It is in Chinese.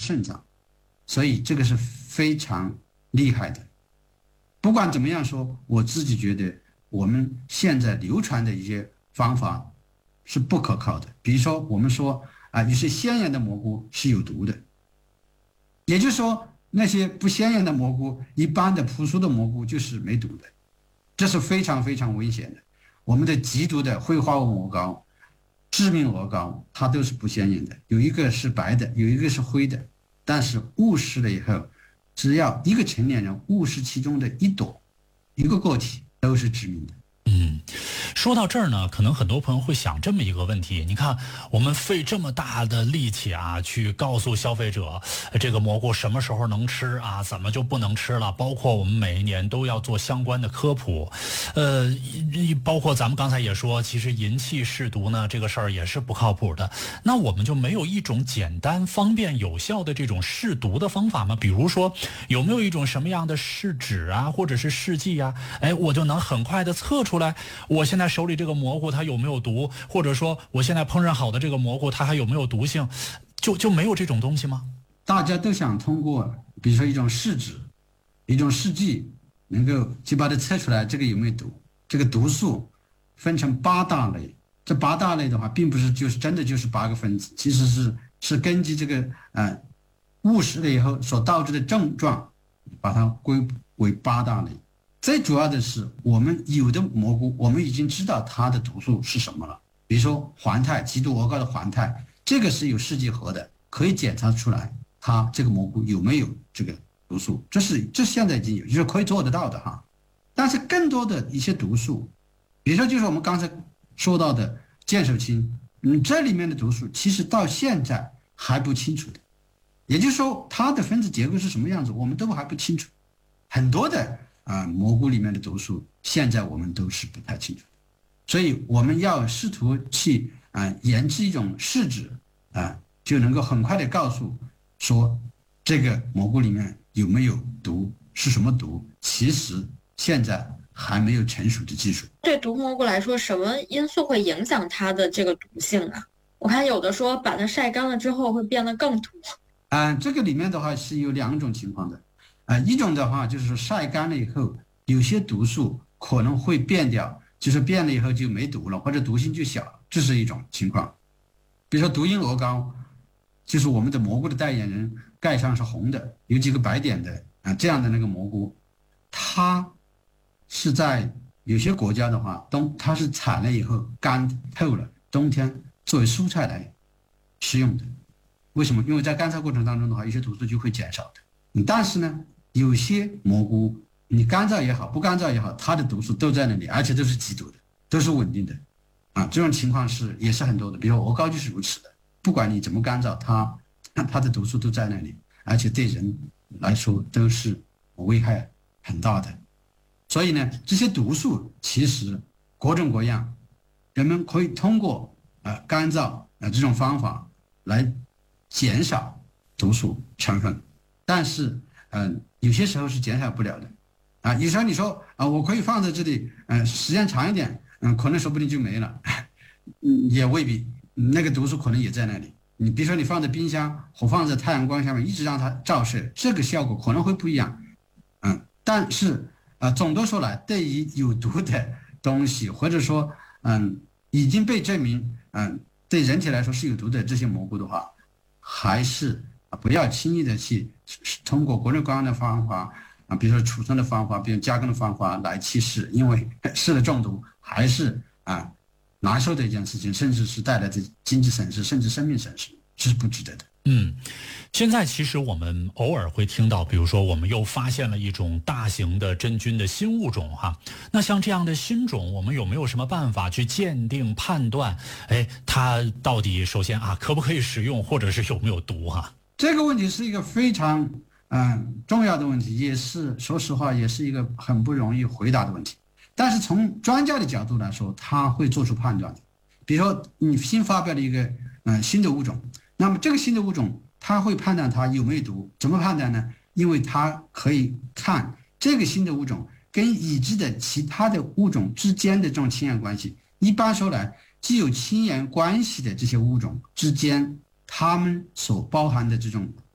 肾脏，所以这个是非常厉害的。不管怎么样说，我自己觉得我们现在流传的一些方法是不可靠的。比如说我们说有些鲜艳的蘑菇是有毒的，也就是说那些不鲜艳的蘑菇，一般的朴素的蘑菇就是没毒的，这是非常非常危险的。我们的极毒的绘花纹鹅膏、致命鹅膏，它都是不鲜艳的，有一个是白的，有一个是灰的，但是误食了以后，只要一个成年人误食其中的一朵、一个个体，都是致命的。 说到这儿呢，可能很多朋友会想这么一个问题，你看我们费这么大的力气啊，去告诉消费者这个蘑菇什么时候能吃啊，怎么就不能吃了，包括我们每一年都要做相关的科普，包括咱们刚才也说，其实银器试毒呢这个事儿也是不靠谱的。那我们就没有一种简单方便有效的这种试毒的方法吗？比如说有没有一种什么样的试纸啊，或者是试剂啊，我就能很快的测出来我现在手里这个蘑菇它有没有毒，或者说我现在烹饪好的这个蘑菇它还有没有毒性，就没有这种东西吗？ 大家都想通过比如说一种试纸、一种试剂，能够去把它测出来这个有没有毒。这个毒素分成8大类，这8大类的话并不是真的就是8个分子，其实是根据这个误食了以后所导致的症状，把它归为8大类。最主要的是，我们有的蘑菇，我们已经知道它的毒素是什么了。比如说环态，极毒鹅膏的环态，这个是有试剂盒的，可以检查出来它这个蘑菇有没有这个毒素，这现在已经有，就是可以做得到的哈。但是更多的一些毒素，比如说就是我们刚才说到的剑手青，这里面的毒素其实到现在还不清楚的，也就是说它的分子结构是什么样子，我们都还不清楚。很多的蘑菇里面的毒素，现在我们都是不太清楚，所以我们要试图去研制一种试纸就能够很快的告诉说这个蘑菇里面有没有毒，是什么毒，其实现在还没有成熟的技术。 对毒蘑菇来说，什么因素会影响它的这个毒性啊？我看有的说把它晒干了之后会变得更毒。 这个里面的话是有2种情况的。一种的话就是晒干了以后，有些毒素可能会变掉，就是变了以后就没毒了，或者毒性就小了，这是一种情况。比如说毒鹰鹅膏，就是我们的蘑菇的代言人，盖上是红的，有几个白点的这样的那个蘑菇，它是在有些国家的话，它是采了以后干透了，冬天作为蔬菜来食用的。为什么？因为在干燥过程当中的话，有些毒素就会减少的。但是呢，有些蘑菇你干燥也好，不干燥也好，它的毒素都在那里，而且都是极毒的，都是稳定的这种情况也是很多的。比如说鹅膏就是如此的，不管你怎么干燥，它的毒素都在那里，而且对人来说都是危害很大的。所以呢，这些毒素其实各种各样，人们可以通过干燥这种方法来减少毒素成分，但是有些时候是减少不了的有时候你说我可以放在这里时间长一点可能说不定就没了也未必，那个毒素可能也在那里。你比如说你放在冰箱或放在太阳光下面一直让它照射，这个效果可能会不一样但是总的说来，对于有毒的东西或者说已经被证明对人体来说是有毒的这些蘑菇的话，还是不要轻易的去通过各种各样的方法比如说储存的方法，比如加工的方法来去试，因为试了中毒还是难受的一件事情，甚至是带来的经济损失，甚至生命损失，是不值得的。 现在其实我们偶尔会听到，比如说我们又发现了一种大型的真菌的新物种那像这样的新种，我们有没有什么办法去鉴定判断它到底首先可不可以使用，或者是有没有毒这个问题是一个非常重要的问题，也是说实话也是一个很不容易回答的问题。但是从专家的角度来说，他会做出判断的。比如说你新发表了一个新的物种，那么这个新的物种他会判断它有没有毒，怎么判断呢？因为他可以看这个新的物种跟已知的其他的物种之间的这种亲缘关系。一般说来，具有亲缘关系的这些物种之间，它们所包含的这种